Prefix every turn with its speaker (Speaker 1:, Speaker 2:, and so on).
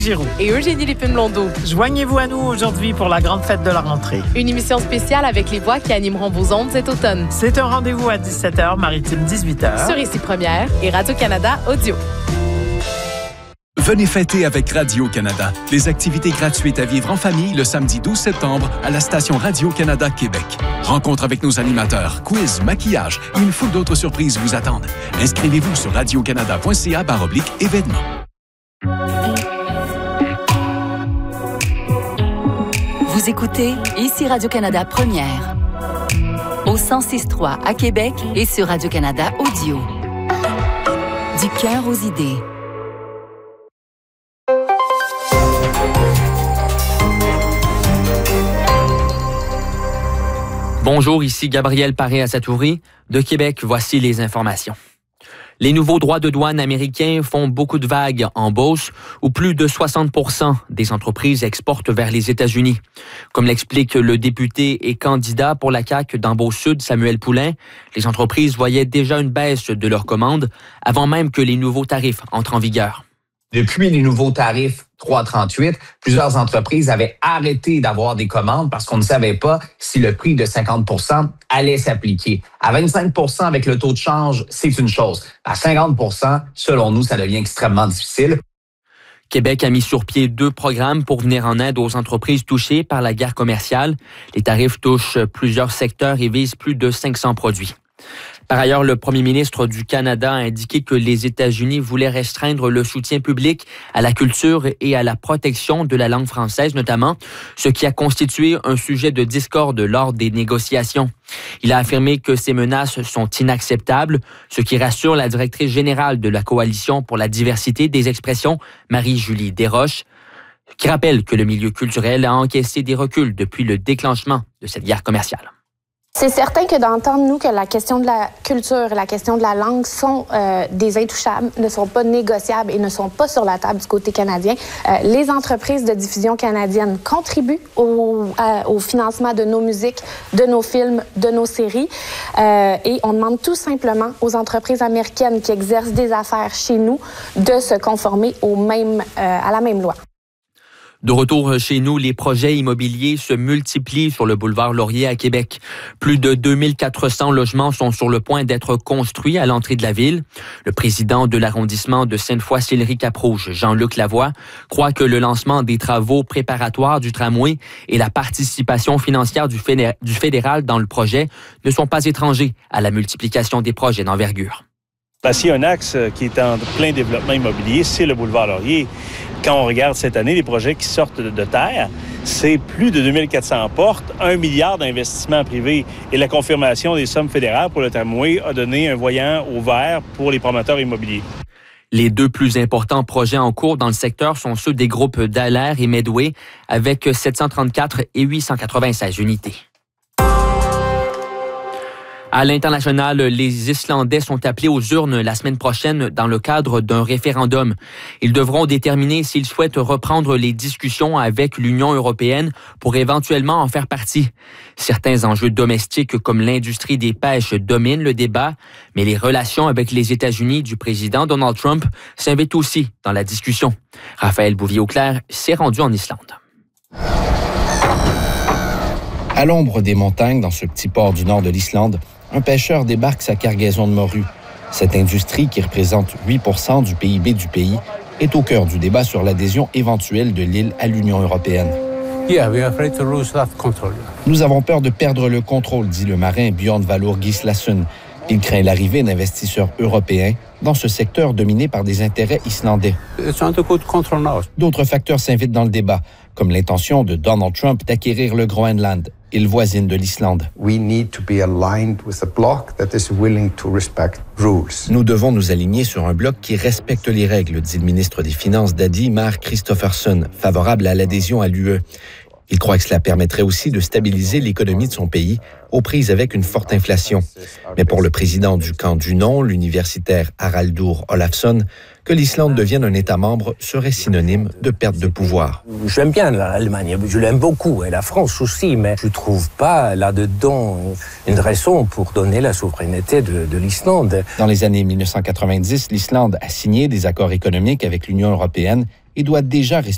Speaker 1: Giroux
Speaker 2: et Eugénie Lépine-Blondeau.
Speaker 1: Joignez-vous à nous aujourd'hui pour la grande fête de la rentrée.
Speaker 2: Une émission spéciale avec les voix qui animeront vos ondes cet automne.
Speaker 1: C'est un rendez-vous à 17h, maritime 18h.
Speaker 2: Sur Ici Première et Radio-Canada Audio.
Speaker 3: Venez fêter avec Radio-Canada. Les activités gratuites à vivre en famille le samedi 12 septembre à la station Radio-Canada Québec. Rencontre avec nos animateurs, quiz, maquillage et une foule d'autres surprises vous attendent. Inscrivez-vous sur radiocanada.ca/événements.
Speaker 4: Vous écoutez Ici Radio-Canada Première. Au 106.3 à Québec et sur Radio-Canada Audio. Du cœur aux idées.
Speaker 5: Bonjour, ici Gabriel Paré-Asatouri. De Québec, voici les informations. Les nouveaux droits de douane américains font beaucoup de vagues en Beauce, où plus de 60% des entreprises exportent vers les États-Unis. Comme l'explique le député et candidat pour la CAQ dans Beauce-Sud, Samuel Poulain, les entreprises voyaient déjà une baisse de leurs commandes avant même que les nouveaux tarifs entrent en vigueur.
Speaker 6: Depuis les nouveaux tarifs 3,38, plusieurs entreprises avaient arrêté d'avoir des commandes parce qu'on ne savait pas si le prix de 50% allait s'appliquer. À 25% avec le taux de change, c'est une chose. À 50%, selon nous, ça devient extrêmement difficile.
Speaker 5: Québec a mis sur pied 2 programmes pour venir en aide aux entreprises touchées par la guerre commerciale. Les tarifs touchent plusieurs secteurs et visent plus de 500 produits. Par ailleurs, le premier ministre du Canada a indiqué que les États-Unis voulaient restreindre le soutien public à la culture et à la protection de la langue française notamment, ce qui a constitué un sujet de discorde lors des négociations. Il a affirmé que ces menaces sont inacceptables, ce qui rassure la directrice générale de la Coalition pour la diversité des expressions, Marie-Julie Desroches, qui rappelle que le milieu culturel a encaissé des reculs depuis le déclenchement de cette guerre commerciale.
Speaker 7: C'est certain que d'entendre, nous, que la question de la culture et la question de la langue sont des intouchables, ne sont pas négociables et ne sont pas sur la table du côté canadien. Les entreprises de diffusion canadiennes contribuent au financement de nos musiques, de nos films, de nos séries. Et on demande tout simplement aux entreprises américaines qui exercent des affaires chez nous de se conformer à la même loi.
Speaker 5: De retour chez nous, les projets immobiliers se multiplient sur le boulevard Laurier à Québec. Plus de 2400 logements sont sur le point d'être construits à l'entrée de la ville. Le président de l'arrondissement de Sainte-Foy-Sillery-Cap-Rouge, Jean-Luc Lavoie, croit que le lancement des travaux préparatoires du tramway et la participation financière du fédéral dans le projet ne sont pas étrangers à la multiplication des projets d'envergure.
Speaker 8: S'il y a un axe qui est en plein développement immobilier, c'est le boulevard Laurier. Quand on regarde cette année, les projets qui sortent de terre, c'est plus de 2400 portes, 1 milliard d'investissements privés. Et la confirmation des sommes fédérales pour le tramway a donné un voyant au vert pour les promoteurs immobiliers.
Speaker 5: Les 2 plus importants projets en cours dans le secteur sont ceux des groupes Dallaire et Medway, avec 734 et 896 unités. À l'international, les Islandais sont appelés aux urnes la semaine prochaine dans le cadre d'un référendum. Ils devront déterminer s'ils souhaitent reprendre les discussions avec l'Union européenne pour éventuellement en faire partie. Certains enjeux domestiques comme l'industrie des pêches dominent le débat, mais les relations avec les États-Unis du président Donald Trump s'invitent aussi dans la discussion. Raphaël Bouvier-Auclair s'est rendu en Islande.
Speaker 9: À l'ombre des montagnes, dans ce petit port du nord de l'Islande, un pêcheur débarque sa cargaison de morue. Cette industrie, qui représente 8% du PIB du pays, est au cœur du débat sur l'adhésion éventuelle de l'île à l'Union européenne. Nous avons peur de perdre le contrôle, dit le marin Björn Valur Gislason. Il craint l'arrivée d'investisseurs européens dans ce secteur dominé par des intérêts islandais. D'autres facteurs s'invitent dans le débat, comme l'intention de Donald Trump d'acquérir le Groenland, île voisine de l'Islande. Nous devons nous aligner sur un bloc qui respecte les règles, dit le ministre des Finances d'Adi, Mar Kristofferson, favorable à l'adhésion à l'UE. Il croit que cela permettrait aussi de stabiliser l'économie de son pays aux prises avec une forte inflation. Mais pour le président du camp du non, l'universitaire Haraldur Olafsson, que l'Islande devienne un État membre serait synonyme de perte de pouvoir.
Speaker 10: J'aime bien l'Allemagne, je l'aime beaucoup, et la France aussi, mais je ne trouve pas là-dedans une raison pour donner la souveraineté de l'Islande.
Speaker 9: Dans les années 1990, l'Islande a signé des accords économiques avec l'Union européenne et doit déjà respecter